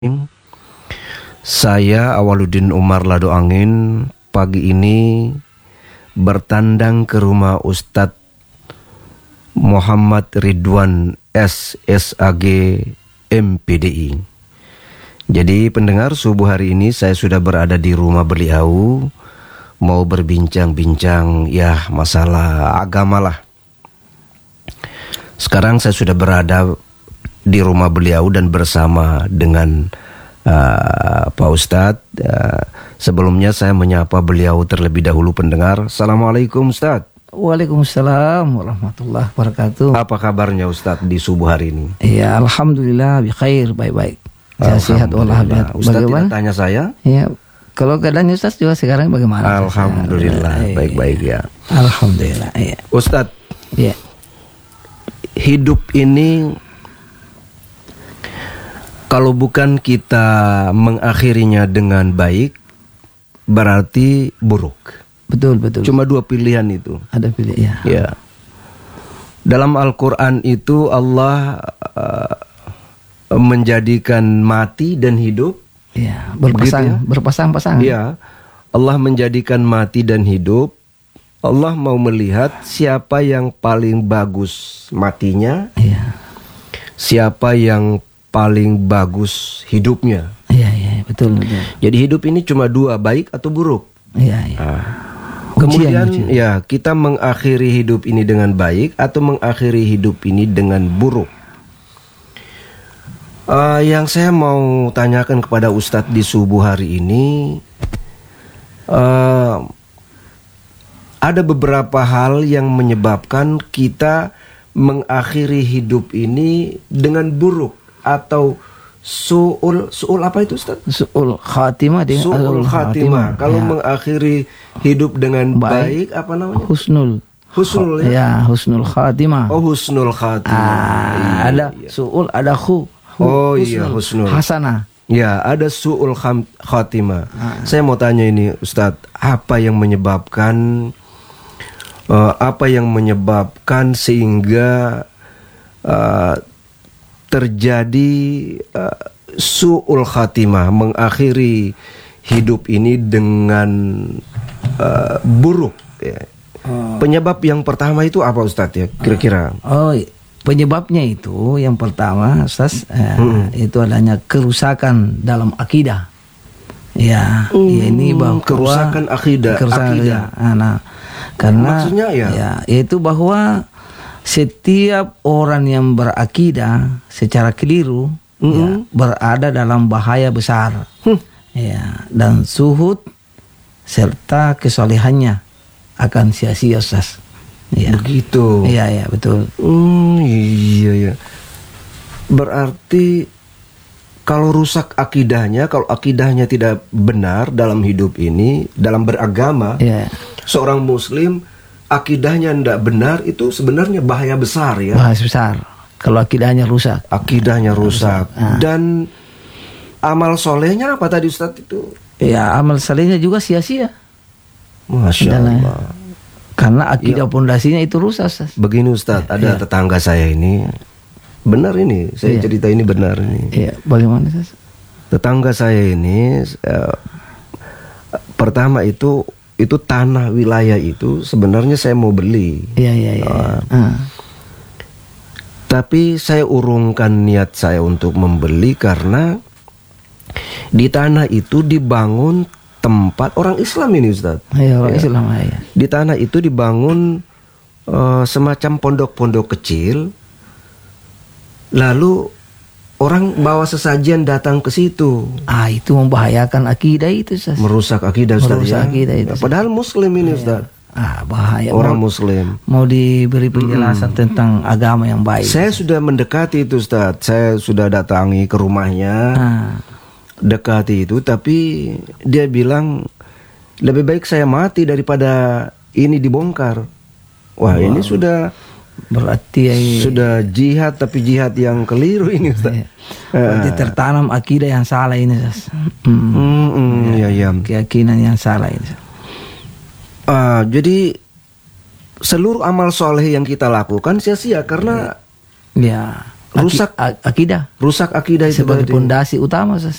Saya Awaluddin Umar Lado Angin pagi ini bertandang ke rumah Ustadz Muhammad Ridwan SSAG MPDI. Jadi pendengar, subuh hari ini saya sudah berada di rumah beliau, mau berbincang-bincang ya masalah agama lah. Sekarang saya sudah berada di rumah beliau dan bersama dengan Pak Ustadz. Sebelumnya saya menyapa beliau terlebih dahulu pendengar. Assalamualaikum Ustadz. Waalaikumsalam warahmatullahi wabarakatuh. Apa kabarnya Ustadz di subuh hari ini? Ya alhamdulillah bikhair, baik-baik. Saya sehat walafiat. Ustadz tidak tanya saya? Ya, kalau keadaannya Ustadz juga sekarang bagaimana? Alhamdulillah baik-baik ya. Alhamdulillah ya. Ustadz, ya. Hidup ini kalau bukan kita mengakhirinya dengan baik, berarti buruk. Betul. Cuma dua pilihan itu. Ada pilihan. Ya. Dalam Al-Quran itu Allah menjadikan mati dan hidup. Ya, berpasang-pasang. Ya. Allah menjadikan mati dan hidup. Allah mau melihat siapa yang paling bagus matinya. Ya. Siapa yang paling bagus hidupnya. Iya, betul. Jadi hidup ini cuma dua, baik atau buruk. Iya. Kemudian ya, kita mengakhiri hidup ini dengan baik atau mengakhiri hidup ini dengan buruk. Yang saya mau tanyakan kepada Ustadz di subuh hari ini, ada beberapa hal yang menyebabkan kita mengakhiri hidup ini dengan buruk atau su'ul apa itu Ustaz? Su'ul khatimah. Su'ul khatimah. Kalau mengakhiri hidup dengan baik apa namanya? Husnul ya? Ya, husnul khatimah. Oh, husnul khatimah. Ada su'ul, ada husnul hasanah. Ya, ada su'ul khatimah. Saya mau tanya ini Ustaz, apa yang menyebabkan sehingga terjadi su'ul khatimah, mengakhiri hidup ini dengan buruk ya. Penyebab yang pertama itu apa Ustadz ya kira-kira? Penyebabnya itu yang pertama Ustaz, itu adanya kerusakan dalam akidah. Ya, ini bahwa kerusakan akidah. Karena maksudnya yaitu bahwa setiap orang yang berakidah secara keliru berada dalam bahaya besar. Ya, dan suhud serta kesolehannya akan sia-sia Ustaz. Ya. Begitu. Iya, betul. Iya. Berarti kalau rusak akidahnya, kalau akidahnya tidak benar dalam hidup ini, dalam beragama, seorang muslim akidahnya tidak benar, itu sebenarnya bahaya besar ya. Bahaya besar kalau akidahnya rusak. Akidahnya rusak. Dan amal solehnya apa tadi Ustadz itu? Ya, amal solehnya juga sia-sia. Masya Allah. Karena akidah pondasinya itu rusak Ustaz. Begini Ustadz, ada tetangga saya ini, benar ini, saya cerita ini benar ini. Iya, bagaimana Ustaz? Tetangga saya ini, pertama itu tanah wilayah itu sebenarnya saya mau beli. Iya. Tapi saya urungkan niat saya untuk membeli karena di tanah itu dibangun tempat orang Islam ini Ustaz. Iya, orang Islam ya. Di tanah itu dibangun semacam pondok-pondok kecil. Lalu orang bawa sesajian datang ke situ. Itu membahayakan akidah itu Ustaz. Merusak akidah Ustaz. Merusak akidah itu. Padahal muslim ini Ustaz. Bahaya. Orang muslim. Mau diberi penjelasan tentang agama yang baik. Saya sudah mendekati itu Ustaz. Saya sudah datangi ke rumahnya. Dekati itu, tapi dia bilang lebih baik saya mati daripada ini dibongkar. Wah, ini sudah berarti sudah jihad, tapi jihad yang keliru ini Ustaz. Berarti tertanam akidah yang salah ini Ustaz. Keyakinan yang salah ini. Jadi seluruh amal soleh yang kita lakukan sia-sia karena Rusak akidah rusak akidah itu sebagai berarti. pondasi utama, Ustaz.